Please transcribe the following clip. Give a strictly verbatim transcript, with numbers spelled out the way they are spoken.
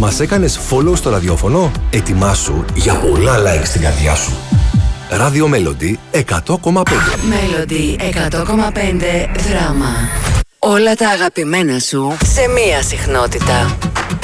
Μας έκανες follow στο ραδιόφωνο? Ετοιμάσου για πολλά like στην καρδιά σου. Radio Melody εκατό κόμμα πέντε. Melody εκατό κόμμα πέντε δράμα. Όλα τα αγαπημένα σου σε μία συχνότητα.